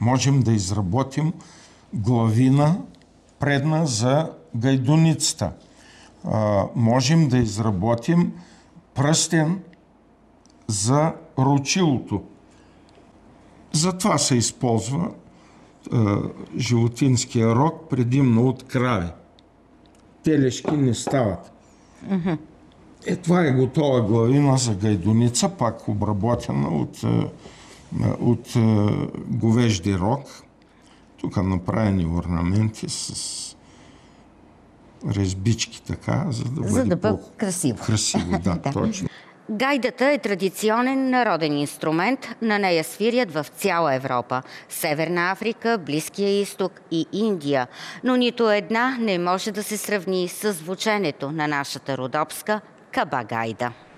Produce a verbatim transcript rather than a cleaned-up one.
Можем да изработим главина предна за гайдуницата. А, можем да изработим пръстен за ручилото. Затова се използва а, животинския рог предимно от крави. Телешки не стават. Mm-hmm. Е, това е готова главина за гайдуница, пак обработена от, от говежди рог. Тук направени орнаменти с резбички така, за да бъде, за да бъде красиво. Красиво, да, да, точно. Гайдата е традиционен народен инструмент. На нея свирят в цяла Европа, Северна Африка, Близкия изток и Индия. Но нито една не може да се сравни с звученето на нашата родопска кабагайда.